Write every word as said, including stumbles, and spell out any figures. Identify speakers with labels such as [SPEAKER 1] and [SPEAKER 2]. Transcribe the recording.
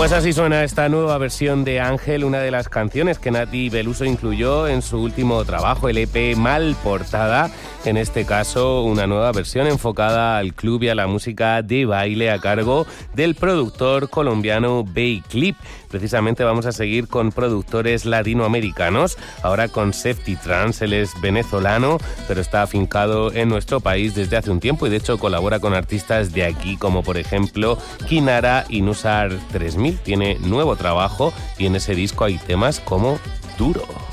[SPEAKER 1] Pues así suena esta nueva versión de Ángel, una de las canciones que Nati Peluso incluyó en su último trabajo, el E P Mal Portada. En este caso, una nueva versión enfocada al club y a la música de baile a cargo del productor colombiano Bay Clip. Precisamente vamos a seguir con productores latinoamericanos, ahora con Sefty Trans. Él es venezolano, pero está afincado en nuestro país desde hace un tiempo y de hecho colabora con artistas de aquí, como por ejemplo Kinara y Nusar tres mil. Tiene nuevo trabajo y en ese disco hay temas como Duro.